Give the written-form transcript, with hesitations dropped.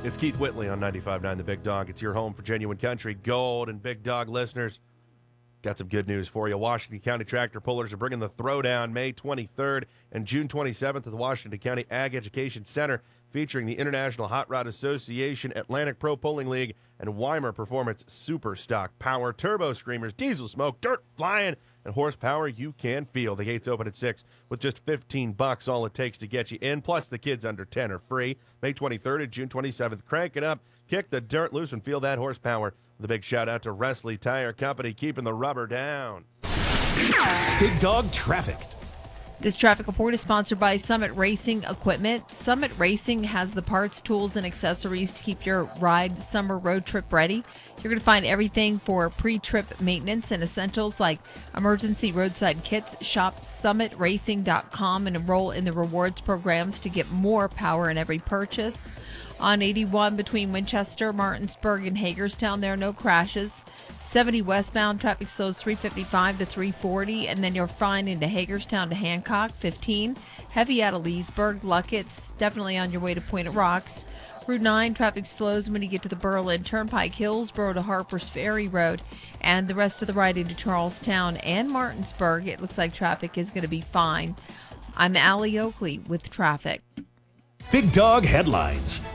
It's Keith Whitley on 95.9 The Big Dog. It's your home for genuine country gold and Big Dog listeners. Got some good news for you. Washington County Tractor Pullers are bringing the Throwdown May 23rd and June 27th at the Washington County Ag Education Center, featuring the International Hot Rod Association, Atlantic Pro Pulling League, and Weimer Performance Super Stock Power, Turbo Screamers, Diesel Smoke, Dirt Flying, and horsepower you can feel. The gates open at 6 with just $15, all it takes to get you in, plus the kids under 10 are free. May 23rd and June 27th. Crank it up, kick the dirt loose, and feel that horsepower. With a big shout-out to Wesley Tire Company, keeping the rubber down. Big Dog Traffic. This traffic report is sponsored by Summit Racing Equipment. Summit Racing has the parts, tools, and accessories to keep your ride summer road trip ready. You're going to find everything for pre-trip maintenance and essentials like emergency roadside kits. Shop summitracing.com and enroll in the rewards programs to get more power in every purchase. On 81 between Winchester, Martinsburg, and Hagerstown, there are no crashes. 70 westbound, traffic slows 355 to 340, and then you're fine into Hagerstown to Hancock. 15, heavy out of Leesburg. Luckett's definitely on your way to Point of Rocks. Route 9, traffic slows when you get to the Berlin Turnpike, Hillsboro to Harper's Ferry Road, and the rest of the ride into Charlestown and Martinsburg. It looks like traffic is going to be fine. I'm Allie Oakley with traffic. Big Dog Headlines.